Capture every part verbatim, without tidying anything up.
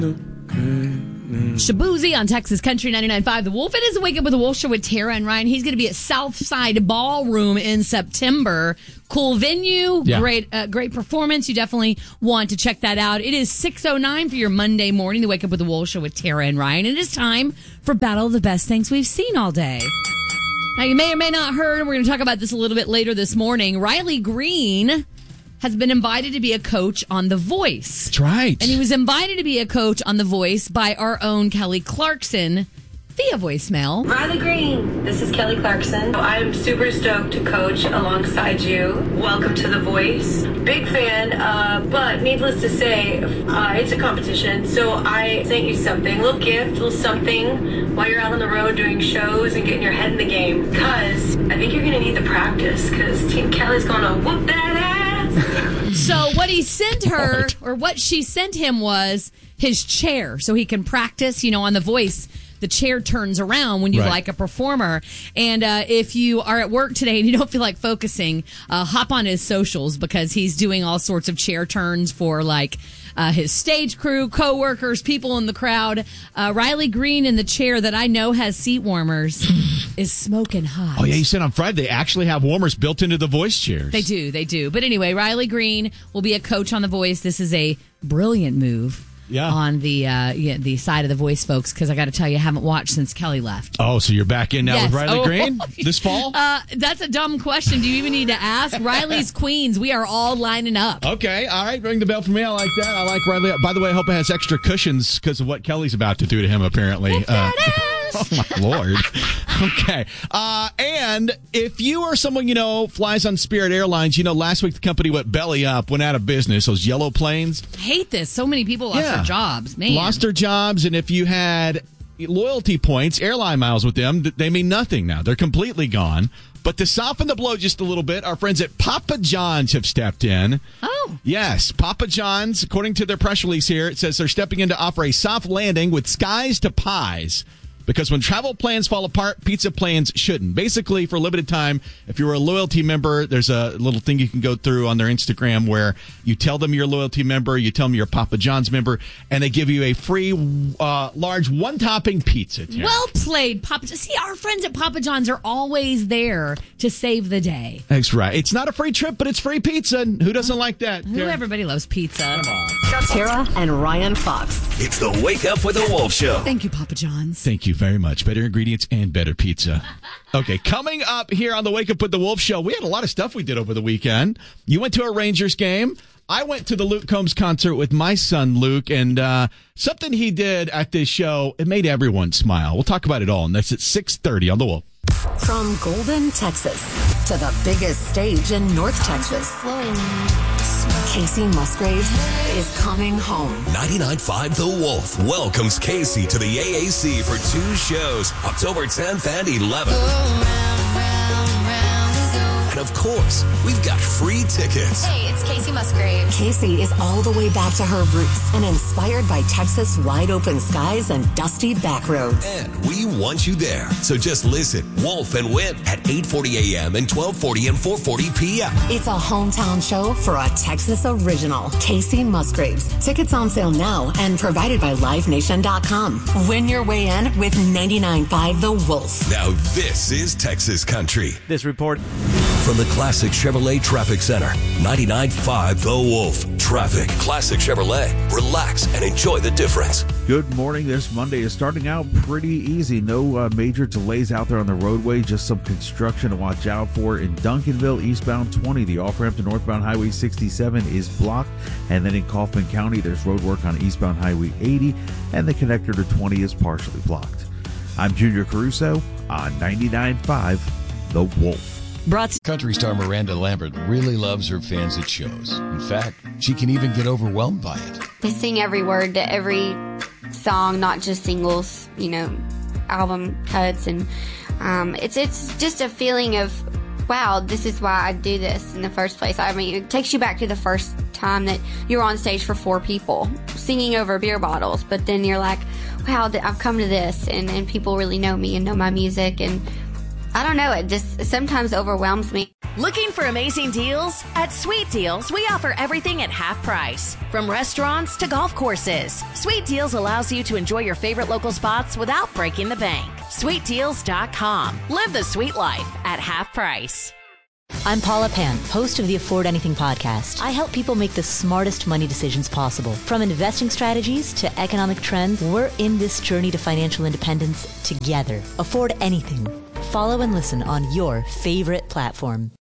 Shabuzi on Texas Country ninety-nine point five. The Wolf. It is a Wake Up with the Wolf show with Tara and Ryan. He's going to be at Southside Ballroom in September. Cool venue, yeah. great uh, great performance. You definitely want to check that out. It is six oh nine for your Monday morning, the Wake Up with the Wolf show with Tara and Ryan. It is time for Battle of the Best Things We've Seen All Day. Now, you may or may not heard, and we're going to talk about this a little bit later this morning, Riley Green has been invited to be a coach on The Voice. That's right. And he was invited to be a coach on The Voice by our own Kelly Clarkson via voicemail. Riley Green, this is Kelly Clarkson. I'm super stoked to coach alongside you. Welcome to The Voice. Big fan, uh, but needless to say, uh, it's a competition, so I sent you something, a little gift, a little something while you're out on the road doing shows and getting your head in the game, because I think you're going to need the practice, because Team Kelly's going to whoop that ass. So what he sent her, or what she sent him, was his chair so he can practice, you know, on The Voice. The chair turns around when you right. like a performer. And uh, if you are at work today and you don't feel like focusing, uh, hop on his socials, because he's doing all sorts of chair turns for like uh, his stage crew, coworkers, people in the crowd. Uh, Riley Green in the chair that I know has seat warmers is smoking hot. Oh, yeah, you said on Friday they actually have warmers built into the Voice chairs. They do, they do. But anyway, Riley Green will be a coach on The Voice. This is a brilliant move. Yeah. On the uh, yeah, the side of The Voice, folks, because I got to tell you, I haven't watched since Kelly left. Oh, so you're back in now yes. with Riley oh. Green this fall? Uh, that's a dumb question. Do you even need to ask? Riley's Queens. We are all lining up. Okay, all right. Ring the bell for me. I like that. I like Riley. By the way, I hope it has extra cushions because of what Kelly's about to do to him, apparently. Uh, oh, my Lord. Okay. Uh, and if you or someone you know flies on Spirit Airlines, you know last week the company went belly up, went out of business, those yellow planes. I hate this. So many people lost Yeah. their jobs. Man. Lost their jobs, and if you had loyalty points, airline miles with them, they mean nothing now. They're completely gone. But to soften the blow just a little bit, our friends at Papa John's have stepped in. Oh. Yes, Papa John's, according to their press release here, it says they're stepping in to offer a soft landing with skies to pies. Because when travel plans fall apart, pizza plans shouldn't. Basically, for a limited time, if you're a loyalty member, there's a little thing you can go through on their Instagram where you tell them you're a loyalty member, you tell them you're a Papa John's member, and they give you a free, uh, large one-topping pizza. Tara. Well played, Papa. See, our friends at Papa John's are always there to save the day. That's right. It's not a free trip, but it's free pizza. And who doesn't like that? Who Tara? everybody loves pizza. Come on. Tara and Ryan Fox. It's the Wake Up with the Wolf Show. Thank you, Papa John's. Thank you very much. Better ingredients and better pizza. Okay, coming up here on the Wake Up with the Wolf Show, we had a lot of stuff we did over the weekend. You went to a Rangers game. I went to the Luke Combs concert with my son, Luke, and uh, something he did at this show, it made everyone smile. We'll talk about it all, and that's at six thirty on The Wolf. From Golden, Texas, to the biggest stage in North Texas, Casey Musgraves is coming home. ninety-nine point five The Wolf welcomes Casey to the A A C for two shows, October tenth and eleventh. And of course, we've got free tickets. Hey, it's Casey Musgraves. Casey is all the way back to her roots and inspired by Texas wide open skies and dusty back roads. And we want you there. So just listen, Wolf and Win at eight forty a.m. and twelve forty and four forty p.m. It's a hometown show for a Texas original. Casey Musgraves. Tickets on sale now and provided by Live Nation dot com. Win your way in with ninety-nine point five The Wolf. Now this is Texas Country. This report from the Classic Chevrolet Traffic Center. ninety-nine point five The Wolf. Traffic. Classic Chevrolet. Relax and enjoy the difference. Good morning. This Monday is starting out pretty easy. No uh, major delays out there on the roadway. Just some construction to watch out for. In Duncanville, eastbound twenty, the off-ramp to northbound Highway sixty-seven is blocked. And then in Kaufman County, there's road work on eastbound Highway eighty, and the connector to twenty is partially blocked. I'm Junior Caruso on ninety-nine point five The Wolf. Brought Country star Miranda Lambert really loves her fans at shows. In fact, she can even get overwhelmed by it. They sing every word to every song, not just singles, you know, album cuts. And um, it's it's just a feeling of, wow, this is why I do this in the first place. I mean, it takes you back to the first time that you're on stage for four people singing over beer bottles. But then you're like, wow, I've come to this, and, and people really know me and know my music. And I don't know, it just sometimes overwhelms me. Looking for amazing deals? At Sweet Deals, we offer everything at half price. From restaurants to golf courses, Sweet Deals allows you to enjoy your favorite local spots without breaking the bank. sweet deals dot com. Live the sweet life at half price. I'm Paula Pan, host of the Afford Anything podcast. I help people make the smartest money decisions possible. From investing strategies to economic trends, we're in this journey to financial independence together. Afford Anything. Follow and listen on your favorite platform.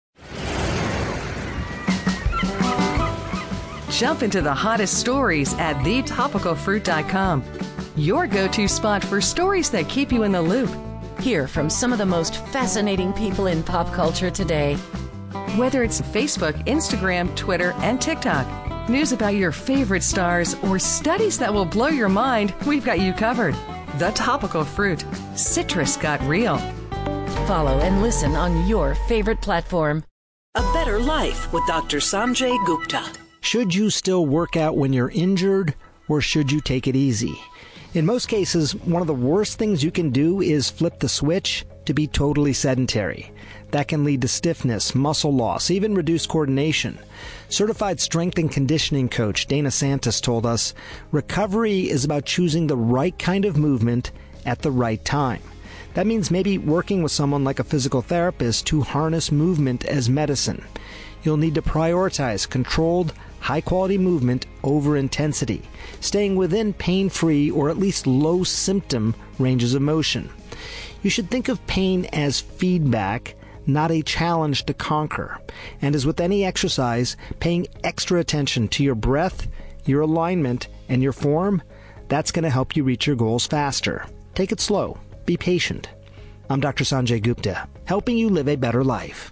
Jump into the hottest stories at the topical fruit dot com. Your go-to spot for stories that keep you in the loop. Hear from some of the most fascinating people in pop culture today. Whether it's Facebook, Instagram, Twitter, and TikTok, news about your favorite stars, or studies that will blow your mind, we've got you covered. The Topical Fruit. Citrus got real. Follow and listen on your favorite platform. A Better Life with Doctor Sanjay Gupta. Should you still work out when you're injured, or should you take it easy? In most cases, one of the worst things you can do is flip the switch to be totally sedentary. That can lead to stiffness, muscle loss, even reduced coordination. Certified strength and conditioning coach Dana Santos told us, recovery is about choosing the right kind of movement at the right time. That means maybe working with someone like a physical therapist to harness movement as medicine. You'll need to prioritize controlled, high-quality movement over intensity, staying within pain-free or at least low-symptom ranges of motion. You should think of pain as feedback, not a challenge to conquer. And as with any exercise, paying extra attention to your breath, your alignment, and your form, that's going to help you reach your goals faster. Take it slow. Be patient. I'm Doctor Sanjay Gupta, helping you live a better life.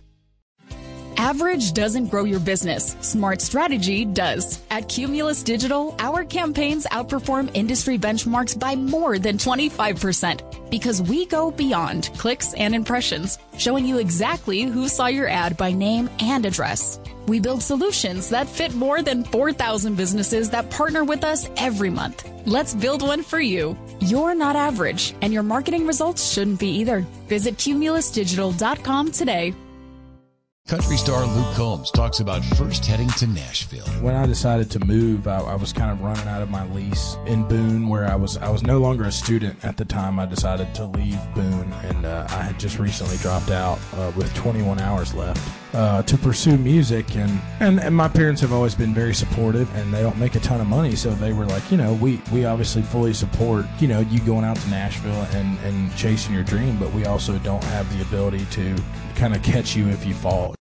Average doesn't grow your business. Smart strategy does. At Cumulus Digital, our campaigns outperform industry benchmarks by more than twenty-five percent because we go beyond clicks and impressions, showing you exactly who saw your ad by name and address. We build solutions that fit more than four thousand businesses that partner with us every month. Let's build one for you. You're not average, and your marketing results shouldn't be either. Visit cumulus digital dot com today. Country star Luke Combs talks about first heading to Nashville. When I decided to move, I, I was kind of running out of my lease in Boone, where I was I was no longer a student at the time. I decided to leave Boone, and uh, I had just recently dropped out uh, with twenty-one hours left uh, to pursue music. And, and, and my parents have always been very supportive, and they don't make a ton of money, so they were like, you know, we, we obviously fully support, you know, you going out to Nashville and, and chasing your dream, but we also don't have the ability to kind of catch you if you fall.